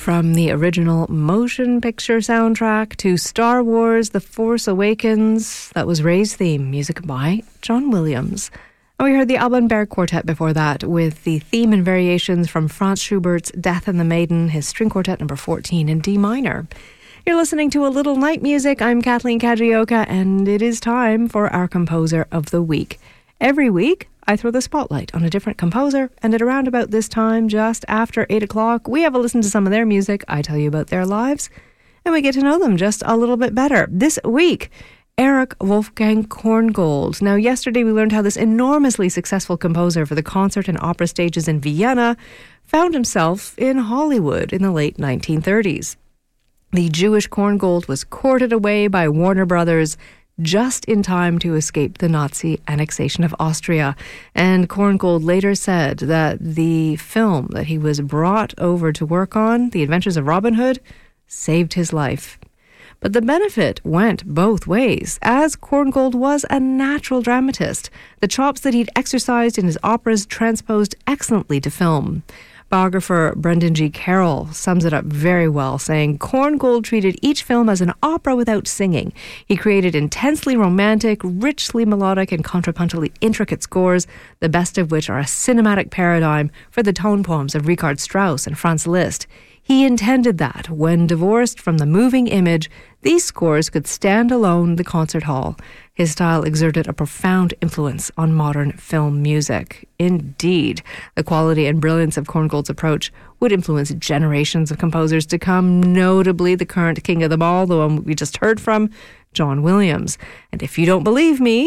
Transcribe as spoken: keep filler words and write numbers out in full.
From the original motion picture soundtrack to Star Wars The Force Awakens, that was Ray's theme, music by John Williams. And we heard the Alban Berg Quartet before that with the theme and variations from Franz Schubert's Death and the Maiden, his string quartet number fourteen in D minor. You're listening to A Little Night Music. I'm Kathleen Kajioka, and it is time for our Composer of the Week. Every week, I throw the spotlight on a different composer, and at around about this time, just after eight o'clock, we have a listen to some of their music, I tell you about their lives, and we get to know them just a little bit better. This week, Erich Wolfgang Korngold. Now, yesterday we learned how this enormously successful composer for the concert and opera stages in Vienna found himself in Hollywood in the late nineteen thirties. The Jewish Korngold was courted away by Warner Brothers just in time to escape the Nazi annexation of Austria. And Korngold later said that the film that he was brought over to work on, The Adventures of Robin Hood, saved his life. But the benefit went both ways, as Korngold was a natural dramatist. The chops that he'd exercised in his operas transposed excellently to film. Biographer Brendan G. Carroll sums it up very well, saying, Korngold treated each film as an opera without singing. He created intensely romantic, richly melodic and contrapuntally intricate scores, the best of which are a cinematic paradigm for the tone poems of Richard Strauss and Franz Liszt. He intended that, when divorced from the moving image, these scores could stand alone in the concert hall. His style exerted a profound influence on modern film music. Indeed, the quality and brilliance of Korngold's approach would influence generations of composers to come, notably the current king of them all, the one we just heard from, John Williams. And if you don't believe me,